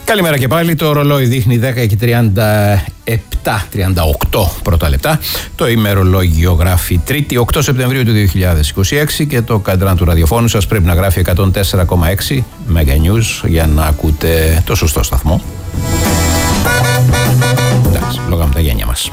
Καλημέρα και πάλι. Το ρολόι δείχνει 10 και 38 πρώτα λεπτά. Το ημερολόγιο γράφει 3η 8 Σεπτεμβρίου του 2026 και το καντράν του ραδιοφώνου σας πρέπει να γράφει 104,6 Mega News για να ακούτε το σωστό σταθμό. Εντάξει, λόγαμε τα γένια μας.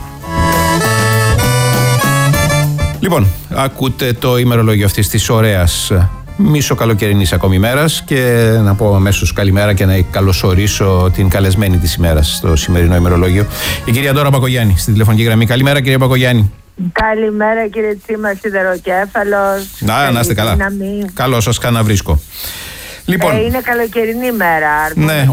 Λοιπόν, ακούτε το ημερολόγιο αυτής της ωραίας μισοκαλοκαιρινής ακόμη ημέρας και να πω αμέσως καλημέρα και να καλωσορίσω την καλεσμένη της ημέρας στο σημερινό ημερολόγιο, η κυρία Ντόρα Μπακογιάννη, στην τηλεφωνική γραμμή. Καλημέρα, κυρία Μπακογιάννη. Καλημέρα, κύριε Τσίμα, σιδεροκέφαλος. Να είστε καλά. Καλώς σας ξαναβρίσκω. Λοιπόν, είναι καλοκαιρινή ημέρα. Ναι,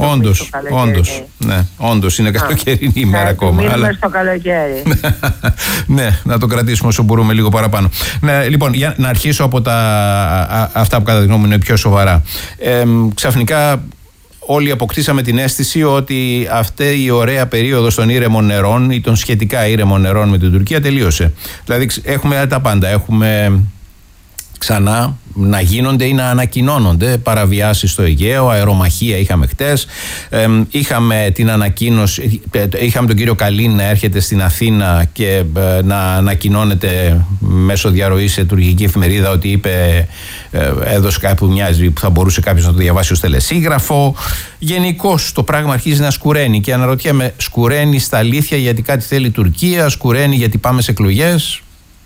όντως είναι καλοκαιρινή ημέρα ακόμα. Μείνουμε στο καλοκαίρι. Ναι, να το κρατήσουμε όσο μπορούμε λίγο παραπάνω. Ναι, λοιπόν, για να αρχίσω από αυτά που κατά τη γνώμη μου είναι πιο σοβαρά. Ξαφνικά όλοι αποκτήσαμε την αίσθηση ότι αυτή η ωραία περίοδος των ήρεμων νερών ή των σχετικά ήρεμων νερών με την Τουρκία τελείωσε. Δηλαδή έχουμε τα πάντα. Έχουμε ξανά να γίνονται ή να ανακοινώνονται παραβιάσεις στο Αιγαίο, αερομαχία είχαμε χτες, είχαμε την ανακοίνωση, είχαμε τον κύριο Καλίν να έρχεται στην Αθήνα και να ανακοινώνεται μέσω διαρροής σε τουρκική εφημερίδα ότι είπε, έδωσε κάπου μοιάζει που θα μπορούσε κάποιος να το διαβάσει ως τελεσίγραφο. Γενικώς το πράγμα αρχίζει να σκουραίνει και αναρωτιέμαι, σκουραίνει στα αλήθεια γιατί κάτι θέλει η Τουρκία, σκουραίνει γιατί πάμε σε εκλογές?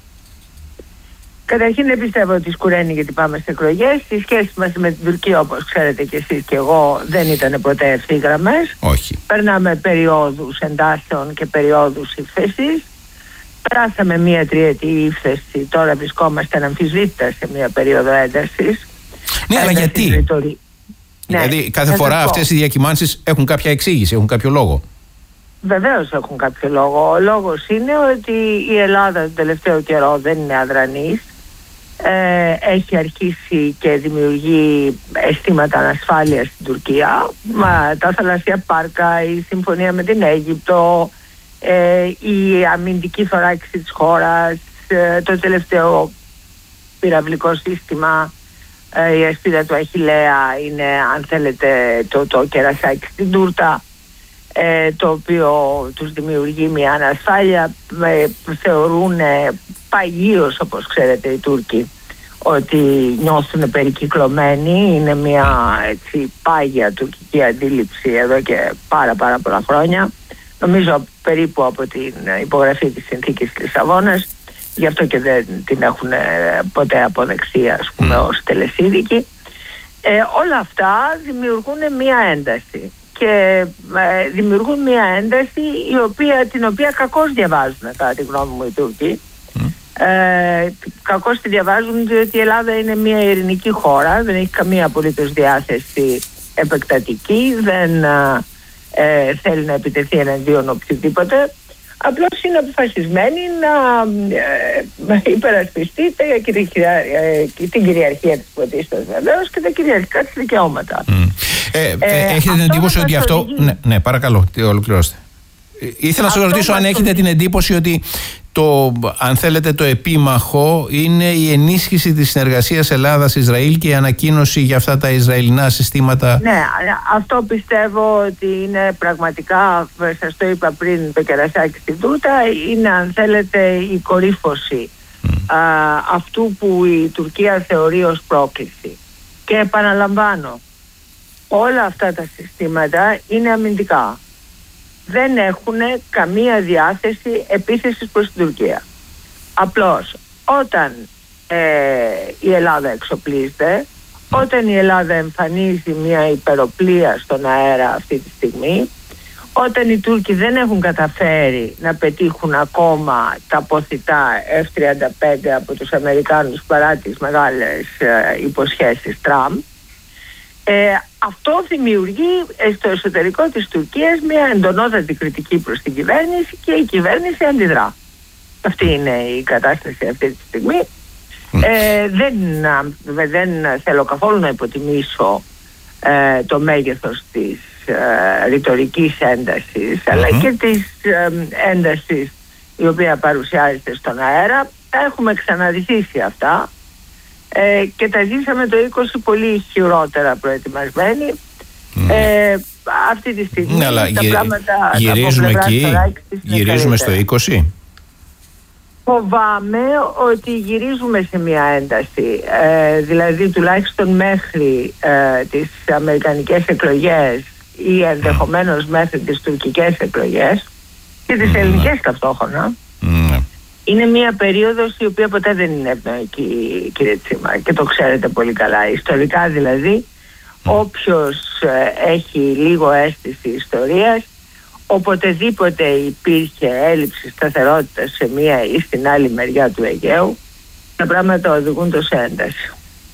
Καταρχήν δεν πιστεύω ότι σκουραίνει γιατί πάμε σε εκλογές. Η σχέση μας με την Τουρκία, όπως ξέρετε και εσείς και εγώ, δεν ήταν ποτέ ευθύγραμμες. Όχι. Περνάμε περιόδους εντάσεων και περιόδους ύφεσης. Περάσαμε μία τριετή ύφεση, τώρα βρισκόμαστε αναμφισβήτητα σε μία περίοδο έντασης. Ναι, αλλά γιατί? Δηλαδή κάθε φορά αυτές οι διακυμάνσεις έχουν κάποια εξήγηση, έχουν κάποιο λόγο? Βεβαίως έχουν κάποιο λόγο. Ο λόγος είναι ότι η Ελλάδα τον τελευταίο καιρό δεν είναι αδρανής. Έχει αρχίσει και δημιουργεί αισθήματα ανασφάλειας στην Τουρκία. Τα θαλασσία πάρκα, η συμφωνία με την Αίγυπτο, η αμυντική θωράξη της χώρας, το τελευταίο πυραυλικό σύστημα, η ασπίδα του Αχιλλέα είναι, αν θέλετε, το κερασάκι στην τούρτα, το οποίο τους δημιουργεί μια ανασφάλεια. Θεωρούν παγίως, όπως ξέρετε, οι Τούρκοι ότι νιώθουν περικυκλωμένοι. Είναι μια έτσι πάγια τουρκική αντίληψη εδώ και πάρα πολλά χρόνια, νομίζω περίπου από την υπογραφή της συνθήκης της Λισαβόνας. Γι' αυτό και δεν την έχουν ποτέ αποδεχθεί, ας πούμε, ως τελεσίδικη. Όλα αυτά δημιουργούν μια ένταση και δημιουργούν μια ένταση την οποία κακώς διαβάζουν, κατά τη γνώμη μου, οι Τούρκοι. Κακώς τη διαβάζουν διότι η Ελλάδα είναι μια ειρηνική χώρα, δεν έχει καμία απολύτως διάθεση επεκτατική, δεν θέλει να επιτεθεί εναντίον οποιοδήποτε. Απλώς είναι αποφασισμένη να υπερασπιστεί την κυριαρχία της πρωτίστως, βεβαίως, και τα κυριαρχικά της δικαιώματα. Έχετε την εντύπωση ότι αυτό... Ναι, παρακαλώ, ολοκληρώστε. Ήθελα να σας ρωτήσω αν έχετε την εντύπωση ότι αν θέλετε, το επίμαχο είναι η ενίσχυση της συνεργασίας Ελλάδας-Ισραήλ και η ανακοίνωση για αυτά τα Ισραηλινά συστήματα. Ναι, αυτό πιστεύω ότι είναι πραγματικά, σας το είπα πριν, το κερασάκι στην τούρτα, είναι, αν θέλετε, η κορύφωση αυτού που η Τουρκία θεωρεί ως πρόκληση. Και επαναλαμβάνω, όλα αυτά τα συστήματα είναι αμυντικά. Δεν έχουν καμία διάθεση επίθεσης προς την Τουρκία. Απλώς όταν η Ελλάδα εξοπλίζεται, όταν η Ελλάδα εμφανίζει μια υπεροπλία στον αέρα αυτή τη στιγμή, όταν οι Τούρκοι δεν έχουν καταφέρει να πετύχουν ακόμα τα ποθητά F-35 από τους Αμερικάνους παρά τις μεγάλες υποσχέσεις Τραμπ, αυτό δημιουργεί στο εσωτερικό της Τουρκίας μια εντονότατη κριτική προς την κυβέρνηση και η κυβέρνηση αντιδρά. Αυτή είναι η κατάσταση αυτή τη στιγμή. Δεν θέλω καθόλου να υποτιμήσω το μέγεθος της ρητορικής έντασης, αλλά και της έντασης η οποία παρουσιάζεται στον αέρα. Τα έχουμε ξαναζήσει αυτά και τα ζήσαμε το 20 πολύ χειρότερα προετοιμασμένοι. αυτή τη στιγμή ναι, αλλά τα πράγματα γυρίζουμε εκεί, γυρίζουμε στο 20. Φοβάμαι ότι γυρίζουμε σε μια ένταση, δηλαδή τουλάχιστον μέχρι τις αμερικανικές εκλογές ή ενδεχομένως μέχρι τις τουρκικές εκλογές και τις ελληνικές ταυτόχρονα. Είναι μια περίοδος η οποία ποτέ δεν είναι ευνοϊκή, κύριε Τσίμα, και το ξέρετε πολύ καλά. Ιστορικά δηλαδή, όποιος έχει λίγο αίσθηση ιστορίας, οποτεδήποτε υπήρχε έλλειψη σταθερότητας σε μία ή στην άλλη μεριά του Αιγαίου, τα πράγματα οδηγούν το σε ένταση.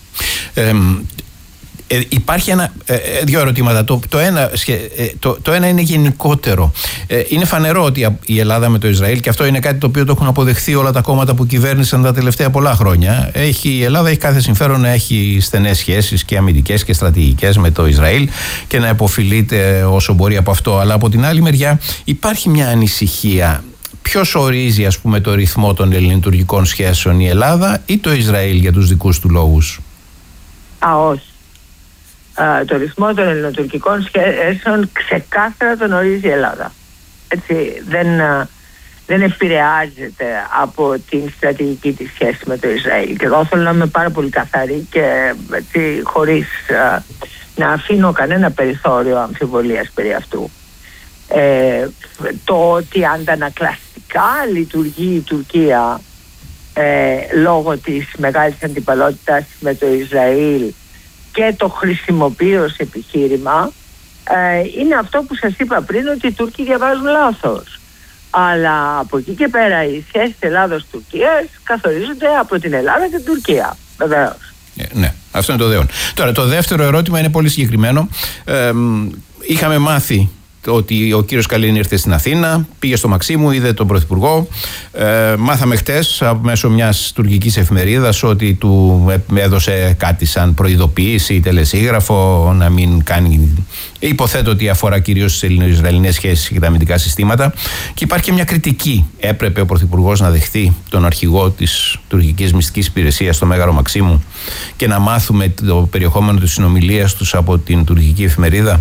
Υπάρχει δύο ερωτήματα. Το ένα είναι γενικότερο. Είναι φανερό ότι η Ελλάδα με το Ισραήλ, και αυτό είναι κάτι το οποίο το έχουν αποδεχθεί όλα τα κόμματα που κυβέρνησαν τα τελευταία πολλά χρόνια, η Ελλάδα έχει κάθε συμφέρον να έχει στενές σχέσεις και αμυντικές και στρατηγικές με το Ισραήλ και να επωφελείται όσο μπορεί από αυτό. Αλλά από την άλλη μεριά υπάρχει μια ανησυχία. Ποιος ορίζει, ας πούμε, το ρυθμό των ελληνοτουρκικών σχέσεων, η Ελλάδα ή το Ισραήλ για τους δικούς του λόγους? Όχι. Το ρυθμό των ελληνοτουρκικών σχέσεων ξεκάθαρα τον ορίζει η Ελλάδα. Έτσι, δεν επηρεάζεται από την στρατηγική της σχέση με το Ισραήλ. Και εδώ θέλω να είμαι πάρα πολύ καθαρή και έτσι, χωρίς να αφήνω κανένα περιθώριο αμφιβολίας περί αυτού. Το ότι αντανακλαστικά λειτουργεί η Τουρκία λόγω της μεγάλης αντιπαλότητας με το Ισραήλ και το χρησιμοποιεί ως επιχείρημα, είναι αυτό που σας είπα πριν, ότι οι Τούρκοι διαβάζουν λάθος. Αλλά από εκεί και πέρα οι σχέσεις Ελλάδος-Τουρκίας καθορίζονται από την Ελλάδα και την Τουρκία, βεβαίως. Ναι, αυτό είναι το δέον. Τώρα, το δεύτερο ερώτημα είναι πολύ συγκεκριμένο. Είχαμε μάθει ότι ο κύριος Καλίν ήρθε στην Αθήνα, πήγε στο Μαξίμου, είδε τον Πρωθυπουργό. Μάθαμε χτες μέσω μιας τουρκικής εφημερίδας ότι του έδωσε κάτι σαν προειδοποίηση ή τελεσίγραφο να μην κάνει. Υποθέτω ότι αφορά κυρίως τις ελληνο-ισραηλινές σχέσεις και τα αμυντικά συστήματα. Και υπάρχει και μια κριτική. Έπρεπε ο Πρωθυπουργός να δεχθεί τον αρχηγό της τουρκικής μυστικής υπηρεσίας στο Μέγαρο Μαξίμου και να μάθουμε το περιεχόμενο της συνομιλίας τους από την τουρκική εφημερίδα?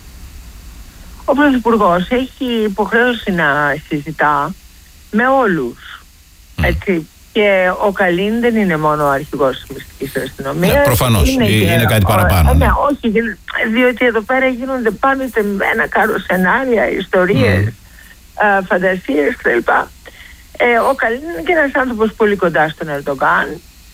Ο Πρωθυπουργός έχει υποχρέωση να συζητά με όλους. Έτσι. Και ο Καλίν δεν είναι μόνο ο αρχηγός της μυστικής αστυνομίας. Ναι, προφανώς. Είναι κάτι παραπάνω. Ναι, όχι, διότι εδώ πέρα γίνονται πάντοτε ένα κάρο σενάρια, ιστορίες, φαντασίες κτλ. Ο Καλίν είναι και ένας άνθρωπος πολύ κοντά στον Ερντογκάν.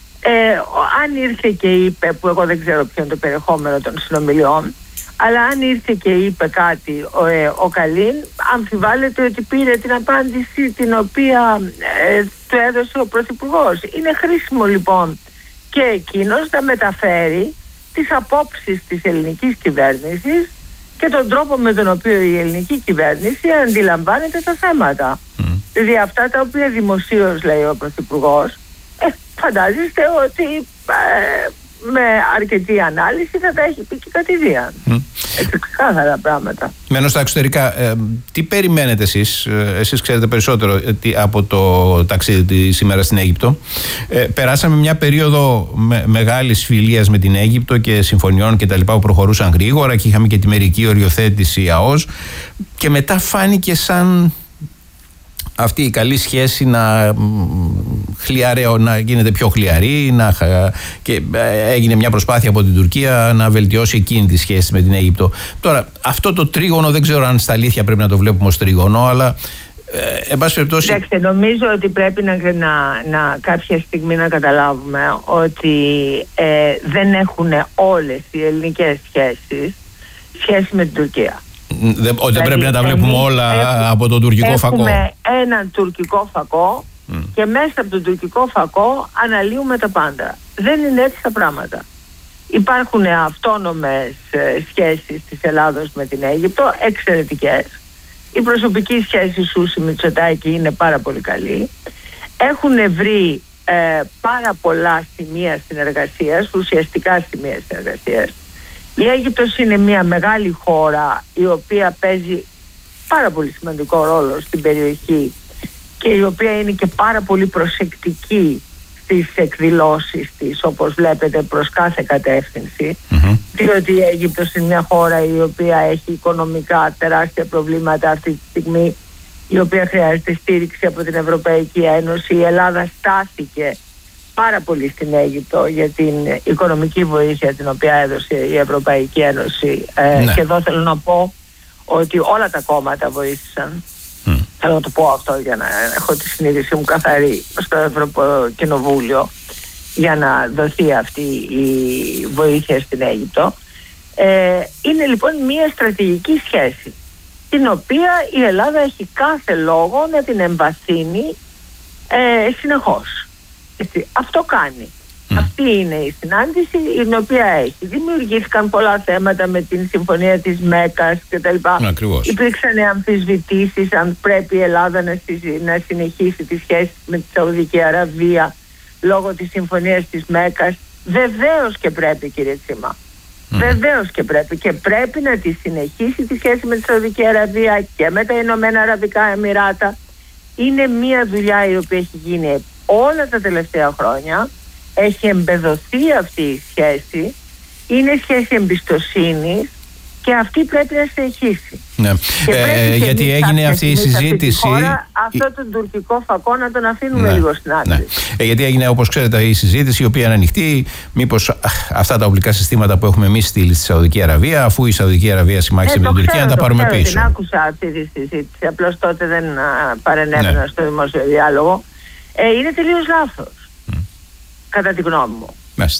Αν ήρθε και είπε, που εγώ δεν ξέρω ποιο είναι το περιεχόμενο των συνομιλιών, αλλά αν ήρθε και είπε κάτι ο Καλίν, αμφιβάλλεται ότι πήρε την απάντηση την οποία του έδωσε ο Πρωθυπουργός. Είναι χρήσιμο λοιπόν και εκείνος να μεταφέρει τις απόψεις της ελληνικής κυβέρνησης και τον τρόπο με τον οποίο η ελληνική κυβέρνηση αντιλαμβάνεται τα θέματα. Δηλαδή αυτά τα οποία δημοσίως λέει ο Πρωθυπουργός, φαντάζεστε ότι με αρκετή ανάλυση θα τα έχει πει και κατηδίαν. Έτσι ξεκάθαρα πράγματα. Μένω στα εξωτερικά, τι περιμένετε εσείς? Εσείς ξέρετε περισσότερο από το ταξίδι σήμερα στην Αίγυπτο. Περάσαμε μια περίοδο μεγάλης φιλίας με την Αίγυπτο και συμφωνιών και τα λοιπά που προχωρούσαν γρήγορα και είχαμε και τη μερική οριοθέτηση ΑΟΣ και μετά φάνηκε σαν αυτή η καλή σχέση να γίνεται πιο χλιαρή και έγινε μια προσπάθεια από την Τουρκία να βελτιώσει εκείνη τη σχέση με την Αίγυπτο. Τώρα, αυτό το τρίγωνο δεν ξέρω αν στα αλήθεια πρέπει να το βλέπουμε ως τρίγωνο, αλλά εν πάση περιπτώσει... Εντάξει, νομίζω ότι πρέπει να κάποια στιγμή να καταλάβουμε ότι δεν έχουν όλες οι ελληνικές σχέσεις σχέση με την Τουρκία. Ότι δεν πρέπει να τα βλέπουμε όλα από τον τουρκικό φακό. Έχουμε έναν τουρκικό φακό και μέσα από τον τουρκικό φακό αναλύουμε τα πάντα. Δεν είναι έτσι τα πράγματα. Υπάρχουν αυτόνομες σχέσεις της Ελλάδος με την Αίγυπτο, εξαιρετικές. Η προσωπική σχέση Σούση Μητσοτάκη είναι πάρα πολύ καλή. Έχουν βρει πάρα πολλά σημεία συνεργασίας, ουσιαστικά σημεία συνεργασίας. Η Αίγυπτος είναι μια μεγάλη χώρα η οποία παίζει πάρα πολύ σημαντικό ρόλο στην περιοχή και η οποία είναι και πάρα πολύ προσεκτική στις εκδηλώσεις της, όπως βλέπετε, προς κάθε κατεύθυνση, διότι η Αίγυπτος είναι μια χώρα η οποία έχει οικονομικά τεράστια προβλήματα αυτή τη στιγμή, η οποία χρειάζεται στήριξη από την Ευρωπαϊκή Ένωση. Η Ελλάδα στάθηκε πάρα πολύ στην Αίγυπτο για την οικονομική βοήθεια την οποία έδωσε η Ευρωπαϊκή Ένωση. Και εδώ θέλω να πω ότι όλα τα κόμματα βοήθησαν. Θέλω να το πω αυτό για να έχω τη συνείδησή μου καθαρή στο Ευρωκοινοβούλιο για να δοθεί αυτή η βοήθεια στην Αίγυπτο. Είναι λοιπόν μια στρατηγική σχέση την οποία η Ελλάδα έχει κάθε λόγο να την εμβαθύνει συνεχώς. Αυτό κάνει. Αυτή είναι η συνάντηση την οποία έχει. Δημιουργήθηκαν πολλά θέματα με την συμφωνία της Μέκας κτλ. Υπήρξαν αμφισβητήσεις αν πρέπει η Ελλάδα να συνεχίσει τις σχέσεις με τη Σαουδική Αραβία λόγω της συμφωνίας της Μέκας. Βεβαίως και πρέπει, κύριε Τσίμα. Βεβαίως και πρέπει. Και πρέπει να τη συνεχίσει τη σχέση με τη Σαουδική Αραβία και με τα Ηνωμένα Αραβικά Εμιράτα. Είναι μια δουλειά η οποία έχει γίνει όλα τα τελευταία χρόνια. Έχει εμπεδοθεί αυτή η σχέση, είναι σχέση εμπιστοσύνης και αυτή πρέπει να συνεχίσει. Ναι. Γιατί έγινε αυτή η συζήτηση. Αυτό τον τουρκικό φακό να τον αφήνουμε λίγο στην άκρη. Ναι. Γιατί έγινε, όπως ξέρετε, η συζήτηση η οποία είναι ανοιχτή. Μήπως αυτά τα οπλικά συστήματα που έχουμε εμείς στείλει στη Σαουδική Αραβία, αφού η Σαουδική Αραβία συμμάχισε με την Τουρκία, να τα πάρουμε πίσω. Δεν άκουσα αυτή τη συζήτηση. Απλώς τότε δεν παρενέβαινα στο δημόσιο διάλογο. Είναι τελείως λάθος. Κατά τη γνώμη μου.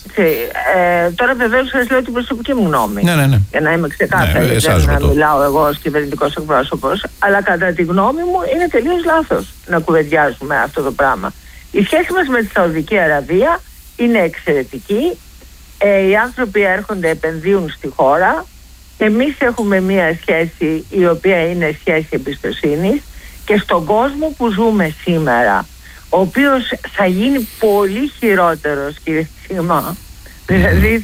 Τώρα βεβαίως σας λέω την προσωπική μου γνώμη. Ναι. Για να είμαι ξεκάθαρη, δεν να μιλάω εγώ ως κυβερνητικός εκπρόσωπος. Αλλά κατά τη γνώμη μου είναι τελείως λάθος να κουβεντιάζουμε αυτό το πράγμα. Η σχέση μας με τη Σαουδική Αραβία είναι εξαιρετική. Οι άνθρωποι έρχονται, επενδύουν στη χώρα. Εμείς έχουμε μία σχέση η οποία είναι σχέση εμπιστοσύνης και στον κόσμο που ζούμε σήμερα, ο οποίος θα γίνει πολύ χειρότερος, κύριε Τσίμα. Δηλαδή,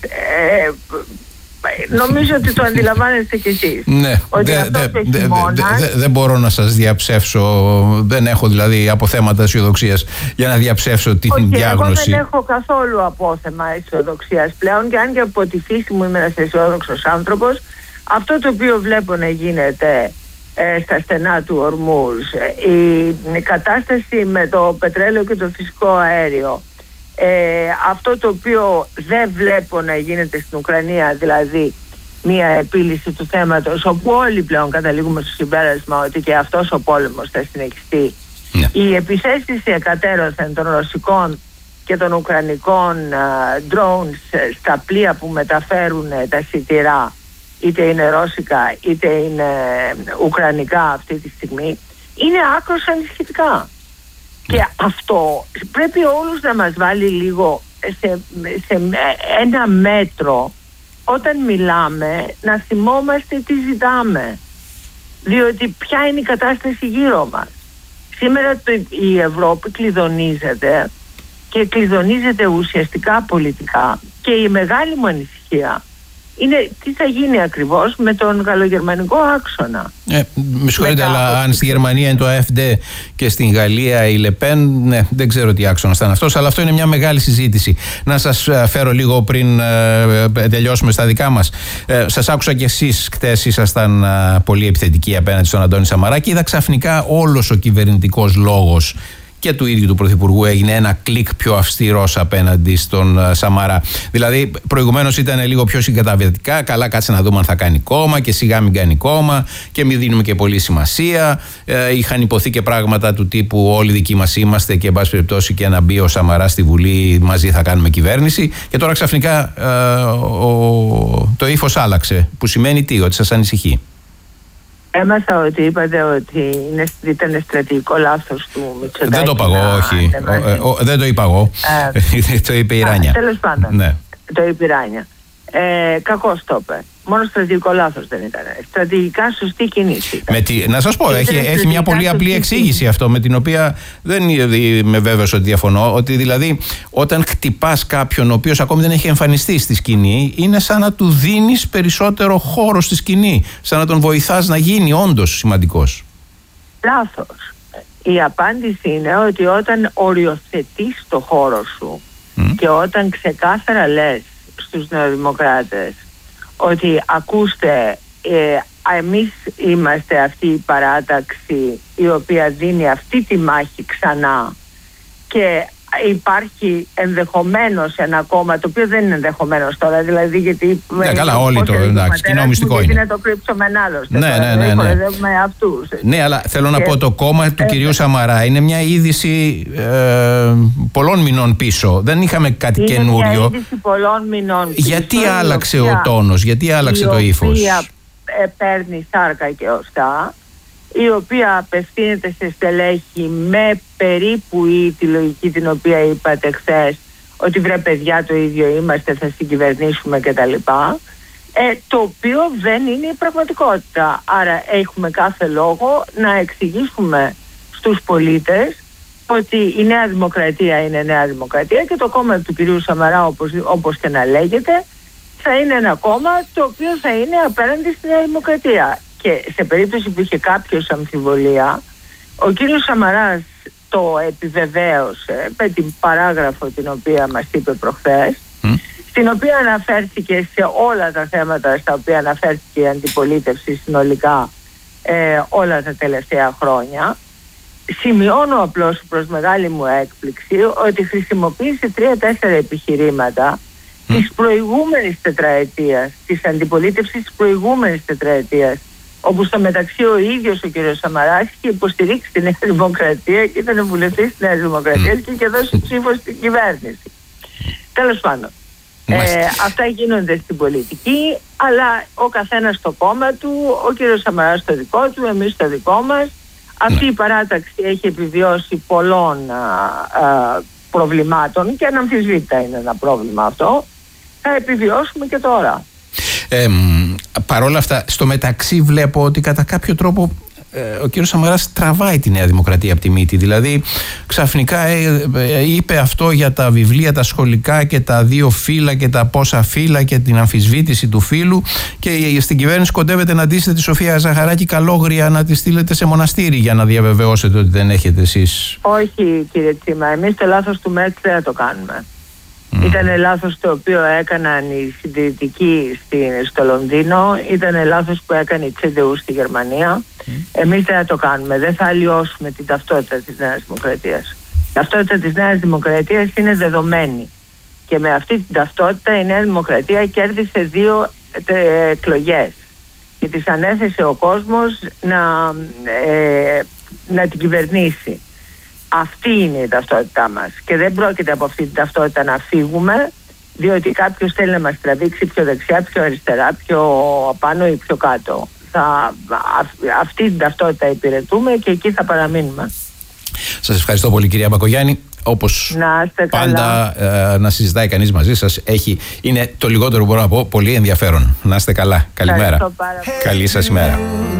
νομίζω ότι το αντιλαμβάνεστε κι εσείς. Ναι, δεν μπορώ να σας διαψεύσω, δεν έχω δηλαδή αποθέματα αισιοδοξίας για να διαψεύσω την διάγνωση. Εγώ δεν έχω καθόλου απόθεμα αισιοδοξίας πλέον, και αν και από τη φύση μου είμαι ένας αισιόδοξος άνθρωπος, αυτό το οποίο βλέπω να γίνεται στα στενά του Ορμούζ, η κατάσταση με το πετρέλαιο και το φυσικό αέριο, αυτό το οποίο δεν βλέπω να γίνεται στην Ουκρανία, δηλαδή μια επίλυση του θέματος, όπου όλοι πλέον καταλήγουμε στο συμπέρασμα ότι και αυτός ο πόλεμος θα συνεχιστεί. Οι επιθέσεις εκατέρωθεν των ρωσικών και των ουκρανικών drones στα πλοία που μεταφέρουν τα σιτηρά, είτε είναι ρώσικα είτε είναι ουκρανικά αυτή τη στιγμή, είναι άκρως ανησυχητικά. Και αυτό πρέπει όλους να μας βάλει λίγο σε ένα μέτρο, όταν μιλάμε να θυμόμαστε τι ζητάμε, διότι ποια είναι η κατάσταση γύρω μας. Σήμερα η Ευρώπη κλειδονίζεται και κλειδονίζεται ουσιαστικά πολιτικά, και η μεγάλη μου ανησυχία είναι τι θα γίνει ακριβώς με τον γαλλογερμανικό άξονα. Με συγχωρείτε, αλλά αν στη Γερμανία είναι το AfD και στην Γαλλία η Λεπέν, ναι, δεν ξέρω τι άξονας ήταν αυτός, αλλά αυτό είναι μια μεγάλη συζήτηση. Να σας φέρω λίγο πριν τελειώσουμε στα δικά μας. Σας άκουσα κι εσείς χτες, ήσασταν πολύ επιθετικοί απέναντι στον Αντώνη Σαμαρά και είδα ξαφνικά όλος ο κυβερνητικός λόγος και του ίδιου του Πρωθυπουργού έγινε ένα κλικ πιο αυστηρός απέναντι στον Σαμαρά. Δηλαδή, προηγουμένως ήταν λίγο πιο συγκαταβατικά. Καλά, κάτσε να δούμε αν θα κάνει κόμμα και σιγά μην κάνει κόμμα και μην δίνουμε και πολύ σημασία. Είχαν υποθεί και πράγματα του τύπου όλοι δικοί μας είμαστε και, εν πάση περιπτώσει, και να μπει ο Σαμαράς στη Βουλή, μαζί θα κάνουμε κυβέρνηση. Και τώρα ξαφνικά το ύφος άλλαξε. Που σημαίνει τι, ότι σας ανησυχεί? Έμαθα ότι είπατε ότι ήταν στρατηγικό λάθος του Μητσοτάκη. Δεν το είπα εγώ, όχι. Δεν το είπα εγώ. Το είπε η Ράνια. Τέλος πάντων. Ναι. Το είπε η Ράνια. Κακώς το είπε. Μόνο στρατηγικό λάθος δεν ήταν. Στρατηγικά σωστή κινήση. Να σας πω, έχει μια πολύ απλή εξήγηση αυτό, με την οποία δεν είμαι βέβαιος ότι διαφωνώ. Ότι δηλαδή όταν χτυπάς κάποιον ο οποίος ακόμη δεν έχει εμφανιστεί στη σκηνή, είναι σαν να του δίνεις περισσότερο χώρο στη σκηνή. Σαν να τον βοηθάς να γίνει όντως σημαντικός. Λάθος. Η απάντηση είναι ότι όταν οριοθετείς το χώρο σου και όταν ξεκάθαρα λες στους νεοδημοκράτες ότι ακούστε, εμείς είμαστε αυτή η παράταξη η οποία δίνει αυτή τη μάχη ξανά και υπάρχει ενδεχομένως ένα κόμμα, το οποίο δεν είναι ενδεχομένως τώρα, δηλαδή γιατί καλά, όλοι το εντάξει, κοινό μυστικό είναι. Γιατί να το κρύψουμε ένα άλλο. Ναι. Αυτούς. Ναι, αλλά θέλω να πω, το κόμμα του κυρίου Σαμαρά είναι μια είδηση πολλών μηνών πίσω. Δεν είχαμε κάτι καινούριο. Είναι μια είδηση πολλών μηνών πίσω. Γιατί άλλαξε ο τόνος, γιατί άλλαξε το ύφος? Η οποία παίρνει σάρκα και οστά, η οποία απευθύνεται σε στελέχη με περίπου τη λογική την οποία είπατε χθες, ότι βρε παιδιά το ίδιο είμαστε, θα συγκυβερνήσουμε κτλ. Το οποίο δεν είναι η πραγματικότητα. Άρα έχουμε κάθε λόγο να εξηγήσουμε στους πολίτες ότι η Νέα Δημοκρατία είναι Νέα Δημοκρατία και το κόμμα του κυρίου Σαμαρά, όπως και να λέγεται, θα είναι ένα κόμμα το οποίο θα είναι απέναντι στη Νέα Δημοκρατία. Και σε περίπτωση που είχε κάποιος αμφιβολία, ο κύριος Σαμαράς το επιβεβαίωσε με την παράγραφο την οποία μας είπε προχθές, στην οποία αναφέρθηκε σε όλα τα θέματα στα οποία αναφέρθηκε η αντιπολίτευση συνολικά όλα τα τελευταία χρόνια. Σημειώνω απλώς προς μεγάλη μου έκπληξη ότι χρησιμοποίησε 3-4 επιχειρήματα της προηγούμενης τετραετίας, της αντιπολίτευσης της προηγούμενης τετραετίας, όπου στο μεταξύ ο ίδιος ο κ. Σαμαράς είχε υποστηρίξει τη Νέα Δημοκρατία και ήταν βουλευτής της Νέας Δημοκρατίας και είχε δώσει ψήφο στην κυβέρνηση. Τέλος πάντων. Αυτά γίνονται στην πολιτική, αλλά ο καθένας στο κόμμα του, ο κ. Σαμαράς στο δικό του, εμείς στο δικό μας. Αυτή η παράταξη έχει επιβιώσει πολλών προβλημάτων και αναμφισβήτητα είναι ένα πρόβλημα αυτό. Θα επιβιώσουμε και τώρα. Παρ' όλα αυτά, στο μεταξύ βλέπω ότι κατά κάποιο τρόπο ο κύριος Σαμαράς τραβάει τη Νέα Δημοκρατία από τη μύτη. Δηλαδή ξαφνικά είπε αυτό για τα βιβλία, τα σχολικά και τα 2 φύλλα και τα πόσα φύλλα και την αμφισβήτηση του φύλου, και στην κυβέρνηση κοντεύετε να ντύσετε τη Σοφία Ζαχαράκη καλόγρια να τη στείλετε σε μοναστήρι για να διαβεβαιώσετε ότι δεν έχετε εσείς. Όχι κύριε Τσίμα, εμείς το λάθος του ΜΕΤ δεν θα το κάνουμε. Ήταν λάθος το οποίο έκαναν οι συντηρητικοί στο Λονδίνο, ήταν λάθος που έκανε η CDU στη Γερμανία. Εμείς δεν θα το κάνουμε, δεν θα αλλοιώσουμε την ταυτότητα της Νέας Δημοκρατίας. Η ταυτότητα της Νέας Δημοκρατίας είναι δεδομένη και με αυτή την ταυτότητα η Νέα Δημοκρατία κέρδισε 2 εκλογές και της ανέθεσε ο κόσμος να την κυβερνήσει. Αυτή είναι η ταυτότητά μας και δεν πρόκειται από αυτή την ταυτότητα να φύγουμε, διότι κάποιος θέλει να μας τραβήξει πιο δεξιά, πιο αριστερά, πιο πάνω ή πιο κάτω. Αυτή την ταυτότητα υπηρετούμε και εκεί θα παραμείνουμε. Σας ευχαριστώ πολύ κυρία Μπακογιάννη. Όπως πάντα να συζητάει κανείς μαζί σας είναι το λιγότερο που μπορώ να πω πολύ ενδιαφέρον. Να είστε καλά. Καλημέρα. Καλή σας ημέρα.